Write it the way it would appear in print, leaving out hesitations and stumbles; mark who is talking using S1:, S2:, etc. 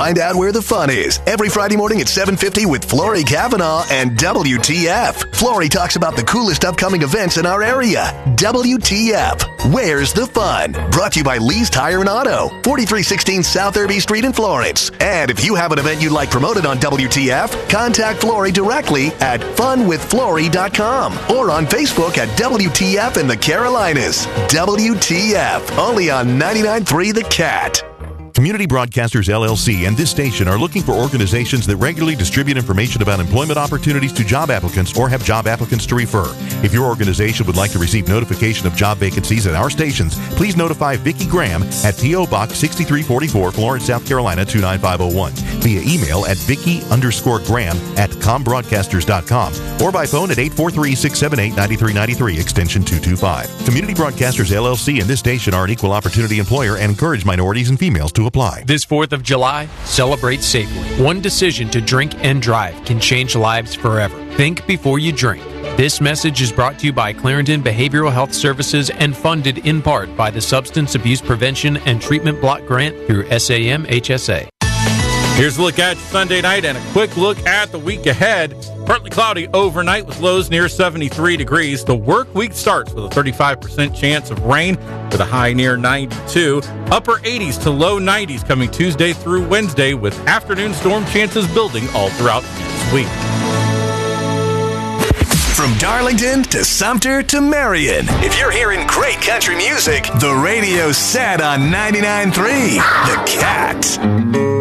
S1: Find out where the fun is every Friday morning at 7:50 with Flory Cavanaugh and WTF. Flory talks about the coolest upcoming events in our area. WTF. Where's the fun? Brought to you by Lee's Tire and Auto, 4316 South Irby Street in Florence. And if you have an event you'd like promoted on WTF, contact Flory directly at funwithflory.com or on Facebook at WTF in the Carolinas. WTF. Only on 99.3 The Cat.
S2: Community Broadcasters LLC and this station are looking for organizations that regularly distribute information about employment opportunities to job applicants or have job applicants to refer. If your organization would like to receive notification of job vacancies at our stations, please notify Vicki Graham at P.O. Box 6344, Florence, South Carolina 29501 via email at Vicki_Graham at combroadcasters.com or by phone at 843-678-9393 extension 225. Community Broadcasters LLC and this station are an equal opportunity employer and encourage minorities and females to apply.
S3: This 4th of July, celebrate safely. One decision to drink and drive can change lives forever. Think before you drink. This message is brought to you by Clarendon Behavioral Health Services and funded in part by the Substance Abuse Prevention and Treatment Block Grant through SAM-HSA.
S4: Here's a look at Sunday night and a quick look at the week ahead. Partly cloudy overnight with lows near 73 degrees. The work week starts with a 35% chance of rain with a high near 92. Upper 80s to low 90s coming Tuesday through Wednesday with afternoon storm chances building all throughout this week.
S1: From Darlington to Sumter to Marion, if you're hearing great country music, the radio's set on 99.3 The Cat.